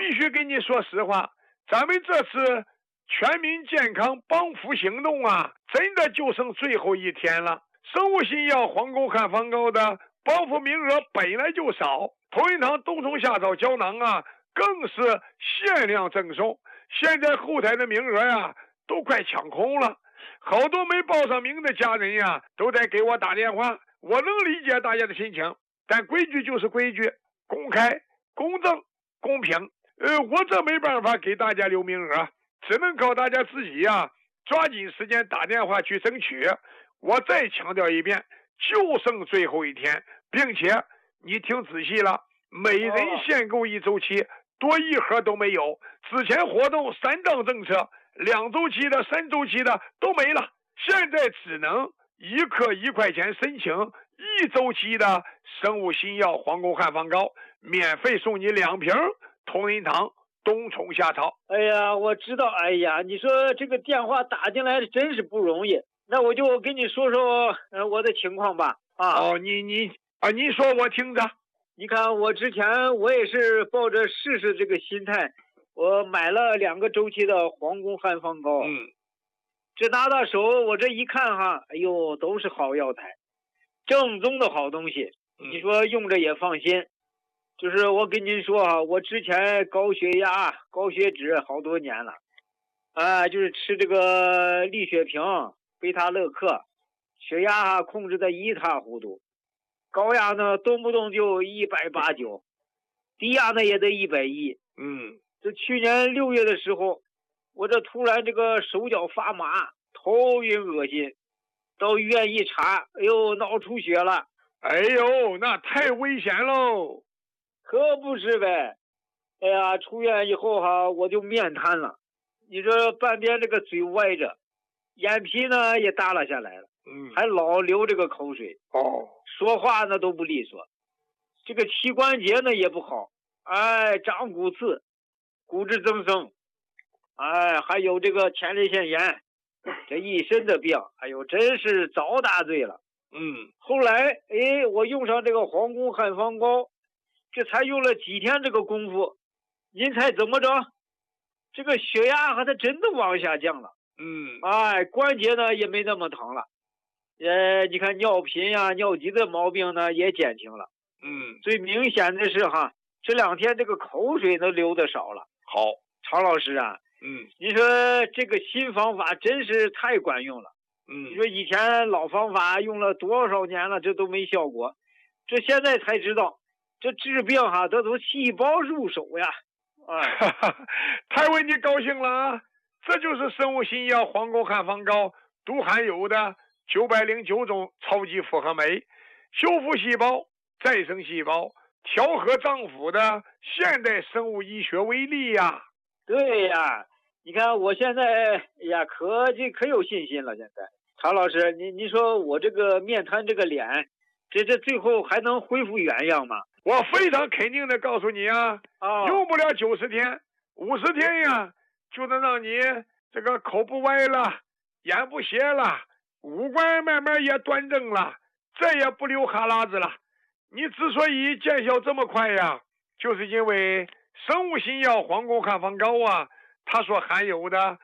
必须跟你说实话，咱们这次全民健康帮扶行动啊，真的就剩最后一天了。生物新药黄沟汉方膏的帮扶名额本来就少，同仁堂冬虫夏草胶囊啊，更是限量赠送。现在后台的名额呀，都快抢空了，好多没报上名的家人呀，都在给我打电话。我能理解大家的心情，但规矩就是规矩，公开、公正、公平。我这没办法给大家留名额，只能靠大家自己呀，抓紧时间打电话去争取。我再强调一遍，就剩最后一天，并且你听仔细了，每人限购1周期，多一盒都没有。之前活动3档政策，2周期的、3周期的都没了，现在只能1克1块钱申请1周期的生物新药黄沟汉方膏，免费送你2瓶同仁堂冬虫夏草。 哎呀，我知道。哎呀，你说这个电话打进来真是不容易。那我就跟你说说我的情况吧。 你说我听着。 你看我之前我也是抱着试试这个心态，我买了2个周期的黄沟汉方膏。这拿到手我这一看哈，哎呦，都是好药材，正宗的好东西。你说用着也放心。就是我跟您说哈，我之前高血压、高血脂好多年了，就是吃这个利血平、贝塔乐克，血压控制的一塌糊涂，高压呢动不动就189，低压呢也得110。这去年6月的时候，我这突然这个手脚发麻，头晕恶心，到医院一查，哎呦，脑出血了。 哎呦，那太危险喽。 可不是呗。哎呀，出院以后哈，我就面瘫了。你说半边这个嘴歪着，眼皮呢也耷拉下来了，还老流这个口水。说话呢都不利索。这个膝关节呢也不好，长骨刺，骨质增生，还有这个前列腺炎，这一身的病，哎呦，真是遭大罪了。后来我用上这个黄沟汉方膏，这才用了几天这个功夫，您猜怎么着？这个血压它真的往下降了。关节呢也没那么疼了。你看尿频呀、尿急的毛病呢也减轻了。最明显的是哈，这2天这个口水都流的少了。 好， 常老师啊，你说这个新方法真是太管用了。你说以前老方法用了多少年了，这都没效果，这现在才知道，这治病哈，这都细胞入手呀。 太为你高兴了啊！这就是生物新药黄沟汉方膏独含有的909种超级复合酶，修复细胞、再生细胞、调和脏腑的现代生物医学威力呀。 对呀，你看我现在可有信心了。现在常老师，你说我这个面瘫这个脸，这最后还能恢复原样吗？ 我非常肯定的告诉你啊，用不了90天，50天呀，就能让你这个口不歪了，眼不斜了，五官慢慢也端正了，再也不流哈喇子了。你之所以见效这么快呀，就是因为生物新药黄沟汉方膏啊，它所含有的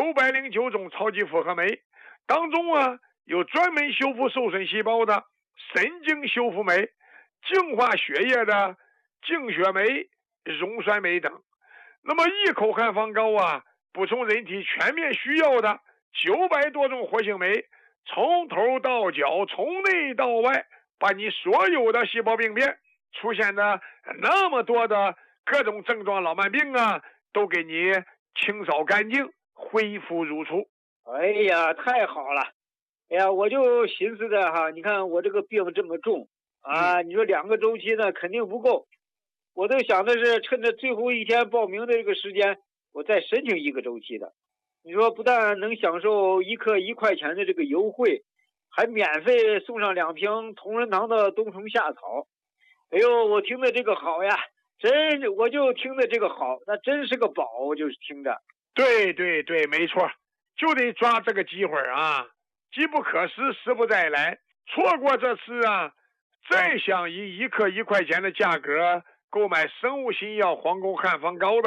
909种超级复合酶当中啊，有专门修复受损细胞的神经修复酶、净化血液的净血酶、溶酸酶等。那么一口汉方膏啊，补充人体全面需要的900多种活性酶，从头到脚，从内到外，把你所有的细胞病变出现的那么多的各种症状老慢病啊，都给你清扫干净，恢复如初。 哎呀，太好了。我就寻思着哈，你看我这个病这么重你说2个周期呢肯定不够，我都想的是趁着最后一天报名的这个时间，我再申请1个周期的。你说不但能享受1克1块钱的这个优惠，还免费送上2瓶同仁堂的冬虫夏草。哎呦，我听的这个好呀，我就听的这个好，那真是个宝，我就是听着。 对，没错，就得抓这个机会啊，机不可失，时不再来。错过这次啊，再想以1克1块钱的价格购买生物新药黄沟汉方膏的